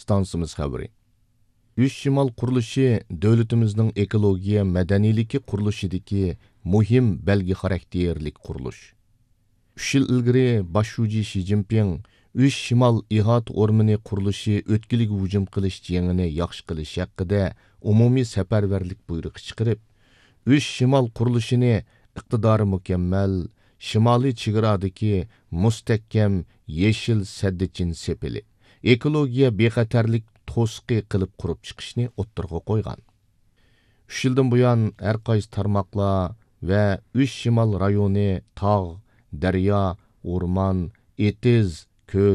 stansimiz xəbəri. Üç Şimal quruluşu dövlətimizin ekologiya mədəniyliki quruluşidiki muhim bəlgi xarakterlik quruluş. 3 yıl ilgiri Başşuji Xi Jinping Üç Şimal İhat Ormani quruluşu ötkülüge hücum qilish jengini yaxşı qilish haqida umumiy safarbarlik buyrug'i chiqarib, Üç Şimal quruluşini iqtidori mukammal, Şimali chegaradagi mustahkam yeşil saddichin sepili, ekologiya bexatarlik to'siqi qilib qurib chiqishni o'ttirg'a qo'ygan. 3 yildan buyon har qaysi tarmoqlar va Üç Şimal rayoni tog', daryo, o'rmon, etiz, ko'l,